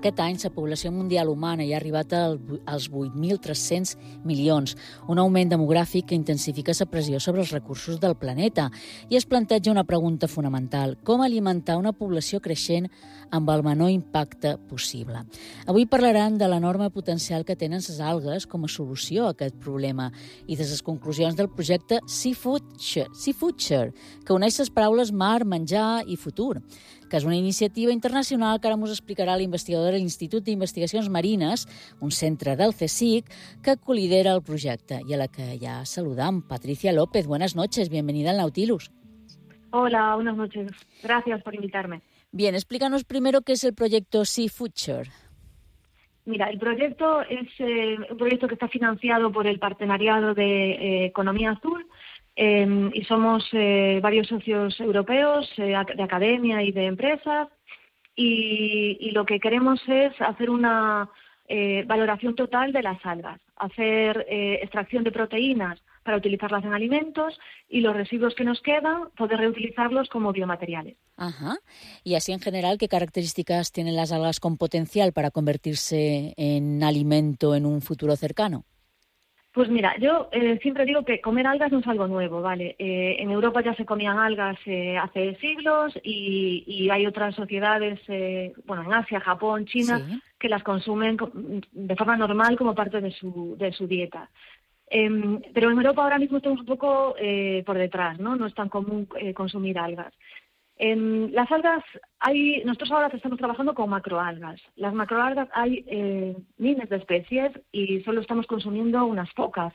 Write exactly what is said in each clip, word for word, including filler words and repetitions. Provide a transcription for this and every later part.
Aquest any la població mundial humana ja ha arribat als vuit mil tres-cents milions, un augment demogràfic que intensifica la pressió sobre els recursos del planeta i es planteja una pregunta fonamental: com alimentar una població creixent amb el menor impacte possible? Avui parlaran de l'enorme potencial que tenen les algues com a solució a aquest problema i de les conclusions del projecte Seafuture, Seafuture, que uneix les paraules mar, menjar i futur, que és una iniciativa internacional que ara ens explicarà l'investigador de l'Institut d'Investigacions Marines, un centre del CSIC, que colidera el projecte i a la que ja saludam. Patricia López, buenas noches, bienvenida al Nautilus. Hola, buenas noches. Gracias por invitarme. Bien, explícanos primero qué es el proyecto Seafuture. Mira, el proyecto es eh, un proyecto que está financiado por el Partenariado de eh, Economía Azul eh, y somos eh, varios socios europeos eh, de academia y de empresas y, y lo que queremos es hacer una eh, valoración total de las algas, hacer eh, extracción de proteínas para utilizarlas en alimentos y los residuos que nos quedan, poder reutilizarlos como biomateriales. Ajá. Y así en general, ¿qué características tienen las algas con potencial para convertirse en alimento en un futuro cercano? Pues mira, yo eh, siempre digo que comer algas no es algo nuevo, ¿vale? Eh, en Europa ya se comían algas eh, hace siglos y, y hay otras sociedades, eh, bueno, en Asia, Japón, China, sí, que las consumen de forma normal como parte de su, de su dieta. Eh, pero en Europa ahora mismo estamos un poco eh, por detrás, ¿no? No es tan común eh, consumir algas. En las algas, hay, nosotros ahora estamos trabajando con macroalgas. Las macroalgas hay eh, miles de especies y solo estamos consumiendo unas pocas.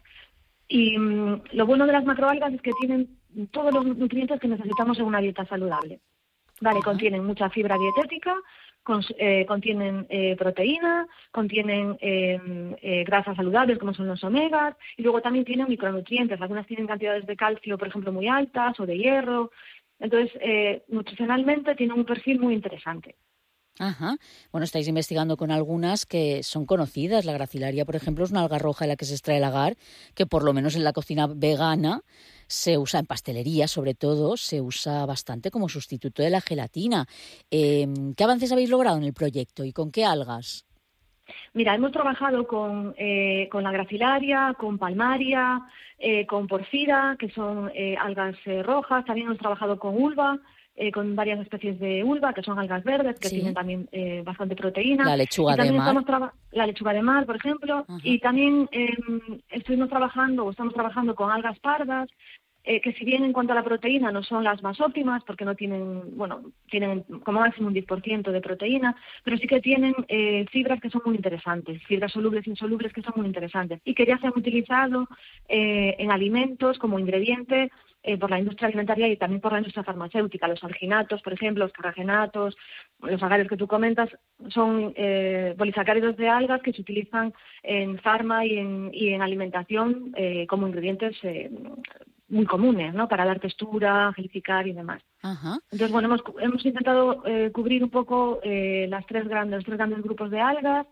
Y mm, lo bueno de las macroalgas es que tienen todos los nutrientes que necesitamos en una dieta saludable. Vale, contienen mucha fibra dietética, con, eh, contienen eh, proteína, contienen eh, eh, grasas saludables como son los omegas y luego también tienen micronutrientes. Algunas tienen cantidades de calcio, por ejemplo, muy altas o de hierro. Entonces, eh, nutricionalmente tienen un perfil muy interesante. Ajá. Bueno, estáis investigando con algunas que son conocidas. La gracilaria, por ejemplo, es una alga roja de la que se extrae el agar, que por lo menos en la cocina vegana se usa, en pastelería sobre todo, se usa bastante como sustituto de la gelatina. Eh, ¿Qué avances habéis logrado en el proyecto y con qué algas? Mira, hemos trabajado con, eh, con la gracilaria, con palmaria, eh, con porfira, que son eh, algas eh, rojas. También hemos trabajado con ulva, eh, con varias especies de ulva, que son algas verdes, que sí, tienen también eh, bastante proteína. La lechuga y también de mar. Estamos traba- la lechuga de mar, por ejemplo. Ajá. Y también eh, estuvimos trabajando, o estamos trabajando con algas pardas, Eh, que si bien en cuanto a la proteína no son las más óptimas, porque no tienen, bueno, tienen como máximo un diez por ciento de proteína, pero sí que tienen eh, fibras que son muy interesantes, fibras solubles e insolubles que son muy interesantes y que ya se han utilizado eh, en alimentos como ingrediente eh, por la industria alimentaria y también por la industria farmacéutica. Los alginatos, por ejemplo, los carragenatos, los agares que tú comentas, son eh, polisacáridos de algas que se utilizan en farma y en, y en alimentación eh, como ingredientes eh, muy comunes, ¿no? Para dar textura, gelificar y demás. Ajá. Entonces, bueno, hemos, hemos intentado eh, cubrir un poco eh, las tres grandes, los tres grandes grupos de algas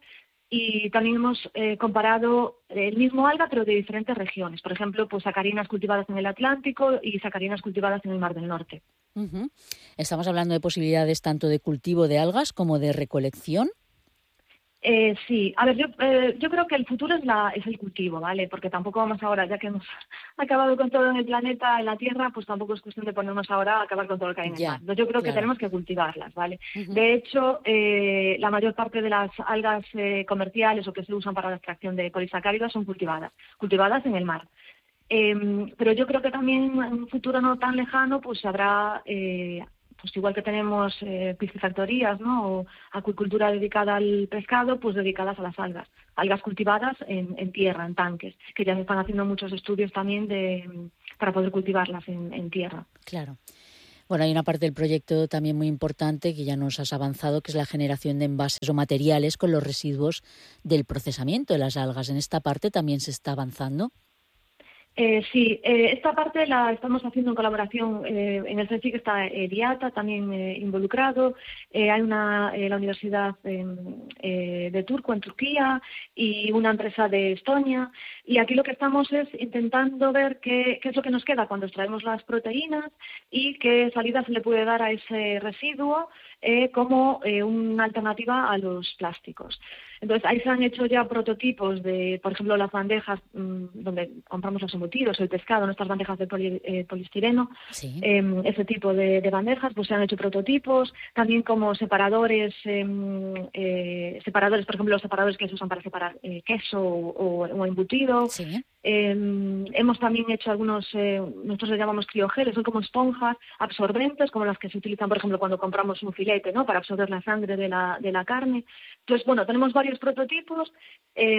y también hemos eh, comparado el mismo alga pero de diferentes regiones. Por ejemplo, pues sacarinas cultivadas en el Atlántico y sacarinas cultivadas en el Mar del Norte. Uh-huh. Estamos hablando de posibilidades tanto de cultivo de algas como de recolección. Eh, sí, a ver, yo, eh, yo creo que el futuro es, la, es el cultivo, ¿vale? Porque tampoco vamos ahora, ya que hemos acabado con todo en el planeta, en la Tierra, pues tampoco es cuestión de ponernos ahora a acabar con todo lo que hay en el mar. Yo creo claro. que tenemos que cultivarlas, ¿vale? Uh-huh. De hecho, eh, la mayor parte de las algas eh, comerciales o que se usan para la extracción de polisacáridos son cultivadas, cultivadas en el mar. Eh, pero yo creo que también en un futuro no tan lejano, pues habrá... Eh, pues igual que tenemos eh, piscifactorías, ¿no? O acuicultura dedicada al pescado, pues dedicadas a las algas. Algas cultivadas en, en tierra, en tanques, que ya se están haciendo muchos estudios también de para poder cultivarlas en, en tierra. Claro. Bueno, hay una parte del proyecto también muy importante que ya nos has avanzado, que es la generación de envases o materiales con los residuos del procesamiento de las algas. ¿En esta parte también se está avanzando? Eh, sí, eh, esta parte la estamos haciendo en colaboración, eh, en el CSIC está eh, DIATA también eh, involucrado, eh, hay una eh, la Universidad eh, de Turku en Turquía y una empresa de Estonia, y aquí lo que estamos es intentando ver qué, qué es lo que nos queda cuando extraemos las proteínas y qué salida se le puede dar a ese residuo eh, como eh, una alternativa a los plásticos. Entonces, ahí se han hecho ya prototipos de, por ejemplo, las bandejas mmm, donde compramos los embutidos, el pescado, nuestras bandejas de poli, eh, poliestireno, sí. eh, ese tipo de, de bandejas, pues se han hecho prototipos, también como separadores, eh, eh, separadores, por ejemplo, los separadores que se usan para separar eh, queso o, o embutido. Sí. Eh, hemos también hecho algunos, eh, nosotros le llamamos criogeles, son como esponjas absorbentes, como las que se utilizan, por ejemplo, cuando compramos un filete, ¿no?, para absorber la sangre de la, de la carne. Entonces, bueno, tenemos varios prototipos eh,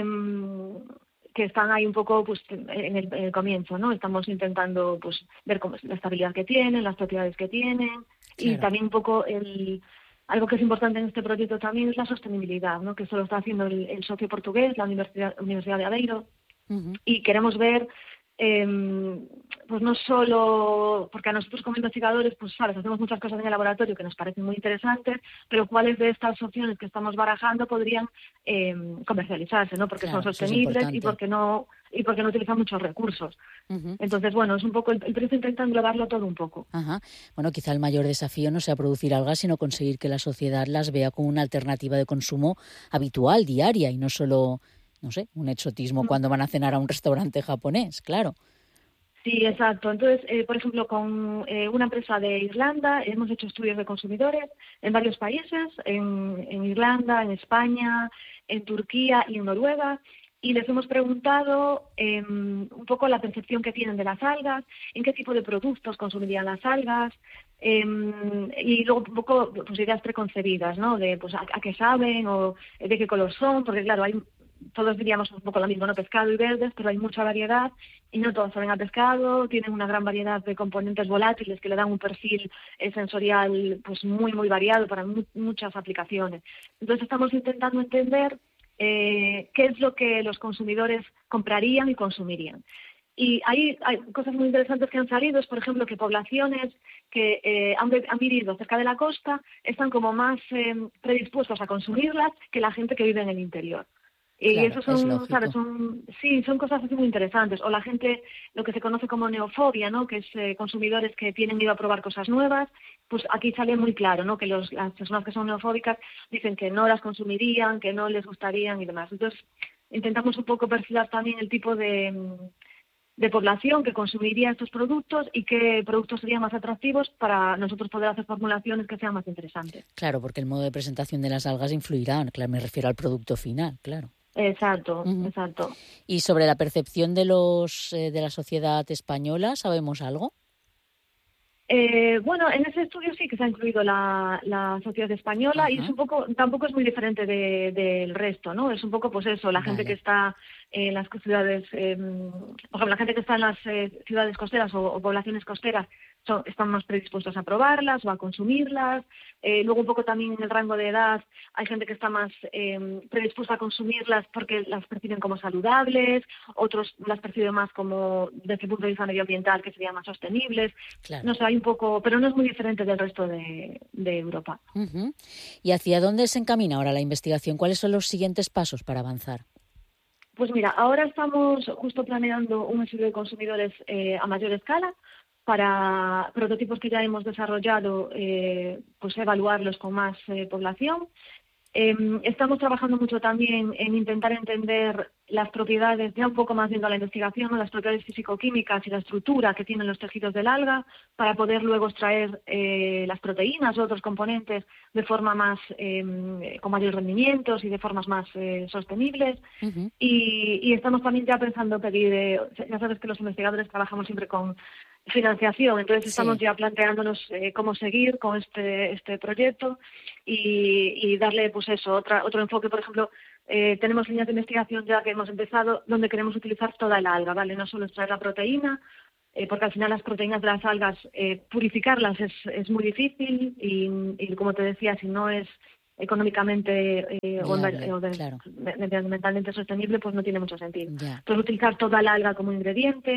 que están ahí un poco pues en el, en el comienzo, ¿no? Estamos intentando pues ver cómo es la estabilidad que tienen, las propiedades que tienen, claro. Y también un poco el... Algo que es importante en este proyecto también es la sostenibilidad, ¿no?, que eso lo está haciendo el, el socio portugués, la Universidad, Universidad de Aveiro. Uh-huh. Y queremos ver, eh, pues no solo, porque a nosotros como investigadores, pues sabes, hacemos muchas cosas en el laboratorio que nos parecen muy interesantes, pero cuáles de estas opciones que estamos barajando podrían eh, comercializarse, ¿no? Porque claro, son sostenibles y porque no y porque no utilizan muchos recursos. Uh-huh. Entonces, bueno, es un poco, el, el proyecto intenta englobarlo todo un poco. Ajá. Bueno, quizá el mayor desafío no sea producir algas, sino conseguir que la sociedad las vea como una alternativa de consumo habitual, diaria, y no solo... no sé, un exotismo cuando van a cenar a un restaurante japonés, claro. Sí, exacto. Entonces, eh, por ejemplo, con eh, una empresa de Irlanda hemos hecho estudios de consumidores en varios países, en, en Irlanda, en España, en Turquía y en Noruega, y les hemos preguntado eh, un poco la percepción que tienen de las algas, en qué tipo de productos consumirían las algas, eh, y luego un poco pues, ideas preconcebidas, ¿no?, de pues a, a qué saben o de qué color son, porque claro, hay... todos diríamos un poco lo mismo, ¿no?, pescado y verdes, pero hay mucha variedad y no todos saben a pescado, tienen una gran variedad de componentes volátiles que le dan un perfil eh, sensorial pues muy, muy variado para mu- muchas aplicaciones. Entonces estamos intentando entender eh, qué es lo que los consumidores comprarían y consumirían. Y hay, hay cosas muy interesantes que han salido, es por ejemplo que poblaciones que eh, han, han vivido cerca de la costa están como más eh, predispuestos a consumirlas que la gente que vive en el interior. Y claro, eso son, ¿sabes? Son, sí, son cosas así muy interesantes. O la gente, lo que se conoce como neofobia, ¿no?, que es eh, consumidores que tienen miedo a probar cosas nuevas, pues aquí sale muy claro, ¿no?, que los, las personas que son neofóbicas dicen que no las consumirían, que no les gustarían y demás. Entonces, intentamos un poco perfilar también el tipo de, de población que consumiría estos productos y qué productos serían más atractivos para nosotros poder hacer formulaciones que sean más interesantes. Claro, porque el modo de presentación de las algas influirá, claro, me refiero al producto final, claro. Exacto, uh-huh. exacto. ¿Y sobre la percepción de los eh, de la sociedad española sabemos algo? Eh, bueno, en ese estudio sí que se ha incluido la, la sociedad española. Ajá. Y es un poco, tampoco es muy diferente de, del resto, ¿no? Es un poco, pues eso, la vale. gente que está en las ciudades, eh, por ejemplo, la gente que está en las eh, ciudades costeras o, o poblaciones costeras son, están más predispuestos a probarlas o a consumirlas. Eh, luego un poco también en el rango de edad hay gente que está más eh, predispuesta a consumirlas porque las perciben como saludables, otros las perciben más como desde el punto de vista medioambiental que serían más sostenibles. Claro. No sé, hay un poco, pero no es muy diferente del resto de, de Europa. Uh-huh. ¿Y hacia dónde se encamina ahora la investigación? ¿Cuáles son los siguientes pasos para avanzar? Pues mira, ahora estamos justo planeando un estudio de consumidores eh, a mayor escala para prototipos que ya hemos desarrollado, eh, pues evaluarlos con más eh, población. Eh, estamos trabajando mucho también en intentar entender las propiedades, ya un poco más viendo la investigación, ¿no?, las propiedades físico-químicas y la estructura que tienen los tejidos del alga para poder luego extraer eh, las proteínas o otros componentes de forma más, eh, con mayores rendimientos y de formas más eh, sostenibles. Uh-huh. y, y estamos también ya pensando pedir, eh, ya sabes que los investigadores trabajamos siempre con financiación, entonces estamos sí. ya planteándonos eh, cómo seguir con este este proyecto y, y darle pues eso otra otro enfoque. Por ejemplo, eh, tenemos líneas de investigación ya que hemos empezado donde queremos utilizar toda el alga, vale, no solo extraer la proteína, eh, porque al final las proteínas de las algas eh, purificarlas es es muy difícil y, y como te decía, si no es económicamente eh, o, o de, claro. medioambientalmente sostenible, pues no tiene mucho sentido. Yeah. Entonces utilizar toda la alga como ingrediente,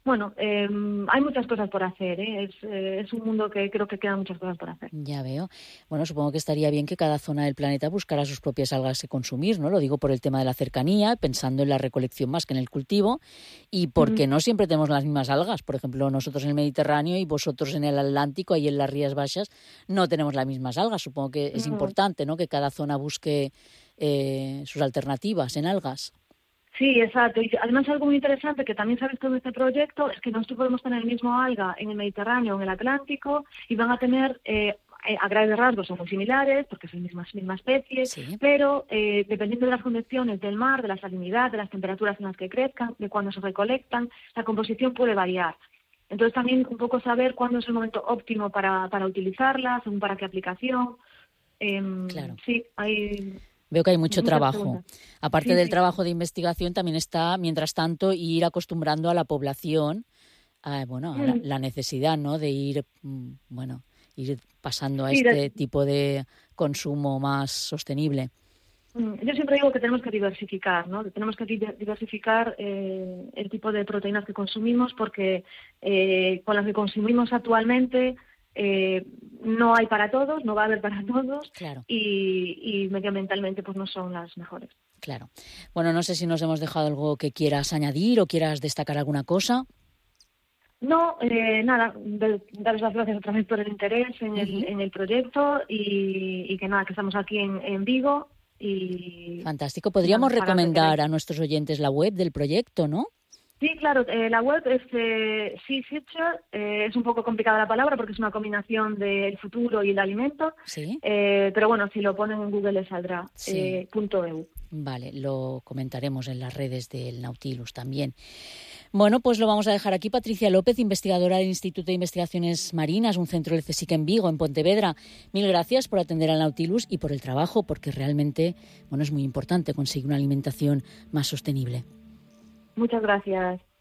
bueno, eh, hay muchas cosas por hacer, ¿eh? Es, eh, es un mundo que creo que quedan muchas cosas por hacer. Ya veo. Bueno, supongo que estaría bien que cada zona del planeta buscara sus propias algas que consumir, ¿no? Lo digo por el tema de la cercanía, pensando en la recolección más que en el cultivo, y porque Mm. no siempre tenemos las mismas algas. Por ejemplo, nosotros en el Mediterráneo y vosotros en el Atlántico, ahí en las Rías Baixas, no tenemos las mismas algas. Supongo que es Mm. importante, ¿no?, que cada zona busque eh, sus alternativas en algas. Sí, exacto. Y además algo muy interesante que también se ha visto en este proyecto es que nosotros podemos tener el mismo alga en el Mediterráneo o en el Atlántico y van a tener, eh, a grandes rasgos son muy similares porque son mismas misma especie, Sí. pero eh, dependiendo de las condiciones del mar, de la salinidad, de las temperaturas en las que crezcan, de cuándo se recolectan, la composición puede variar. Entonces también un poco saber cuándo es el momento óptimo para, para utilizarlas, según para qué aplicación. Eh, Claro. Sí, hay... Veo que hay mucho muchas trabajo. preguntas. Aparte Sí, del sí. trabajo de investigación, también está, mientras tanto, ir acostumbrando a la población a, bueno, a la, Mm. la necesidad, ¿no?, de ir, mm, bueno, ir pasando a Sí, de- este tipo de consumo más sostenible. Mm, Yo siempre digo que tenemos que diversificar, ¿no? Que tenemos que di- diversificar eh, el tipo de proteínas que consumimos porque eh, con las que consumimos actualmente eh, no hay para todos, no va a haber para todos Claro, y, y medioambientalmente pues no son las mejores. claro. Bueno, no sé si nos hemos dejado algo que quieras añadir o quieras destacar alguna cosa. No, eh, nada, de- daros las gracias otra vez por el interés en el, Ujú. en el proyecto y, y que nada, que estamos aquí en, en Vigo y Fantástico. y nada, Podríamos para lo que queráis. recomendar a nuestros oyentes la web del proyecto, ¿no? Sí, claro, eh, la web es eh, Sea Future, eh, es un poco complicada la palabra porque es una combinación del futuro y el alimento, Sí, eh, pero bueno, si lo ponen en Google les saldrá, sí. eh, punto .eu. Vale, lo comentaremos en las redes del Nautilus también. Bueno, pues lo vamos a dejar aquí. Patricia López, investigadora del Instituto de Investigaciones Marinas, un centro del CSIC en Vigo, en Pontevedra. Mil gracias por atender al Nautilus y por el trabajo, porque realmente, bueno, es muy importante conseguir una alimentación más sostenible. Muchas gracias.